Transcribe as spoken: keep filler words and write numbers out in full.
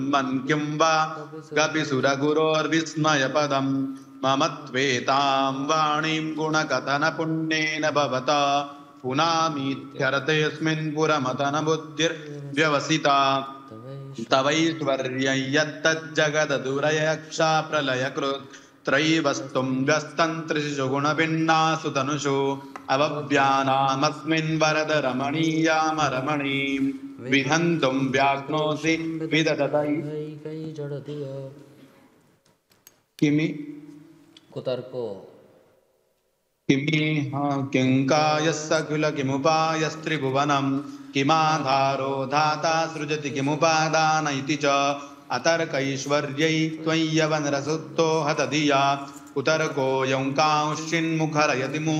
मन् किं वा कपिसुरगुरोर्विस्मयपदं मम त्वेतां वाणीं गुणकथनपुण्येन भवता पुनामीत्यर्थेऽस्मिन् पुरमतनबुद्धिर्व्यवसिता तवैश्वर्यं यत्तज्जगददुरयक्षा प्रलयकृत् त्रयीवस्तुं व्यस्तं त्रिषु गुणभिन्नासु तनुषु अवव्यानामस्मिन् वरद रमणीयामरमणीं विहन्तुं व्याक्नोषि विदधतै किमि कुतर्को किमि किङ्कायस्य किल किमुपायस्त्रिभुवनं किमाधारो धाता सृजति किमुपादान इति च अतर्कैश्वर्यै त्वय्यवनरसुप्तो हतधिया कुतर्को यौकांश्चिन्मुखरयति